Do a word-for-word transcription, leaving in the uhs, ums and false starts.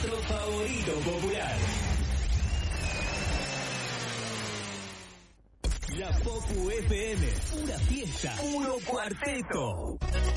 nuestro favorito popular. La Popu F M, pura fiesta, puro cuarteto.